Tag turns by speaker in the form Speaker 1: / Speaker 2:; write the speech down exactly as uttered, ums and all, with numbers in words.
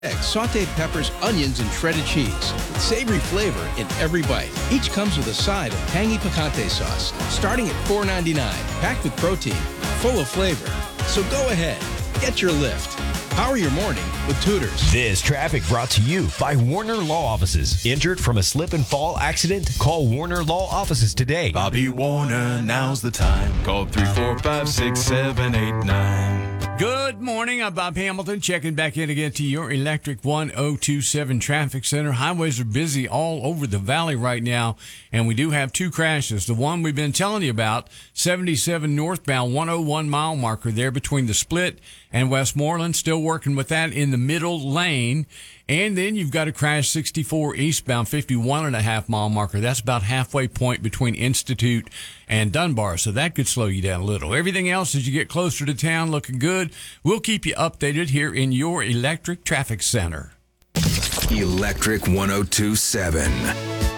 Speaker 1: Eggs, sauteed peppers, onions, and shredded cheese with savory flavor in every bite. Each comes with a side of tangy picante sauce, starting at four ninety-nine, packed with protein, full of flavor. So go ahead, get your lift. Power your morning with Tutors.
Speaker 2: This traffic brought to you by Warner Law Offices. Injured from a slip and fall accident? Call Warner Law Offices today.
Speaker 3: Bobby Warner, now's the time. Call three four five, six seven eight nine.
Speaker 4: Good morning. I'm Bob Hamilton, checking back in again to your Electric one oh two seven Traffic Center. Highways are busy all over the valley right now, and we do have two crashes. The one we've been telling you about, seventy-seven northbound, one oh one mile marker there between the Split and Westmoreland. Still working with that in the middle lane. And then you've got a crash sixty-four eastbound, fifty-one and a half mile marker. That's about halfway point between Institute and Dunbar, so that could slow you down a little. Everything else as you get closer to town looking good. We'll keep you updated here in your Electric Traffic Center.
Speaker 5: Electric one oh two seven.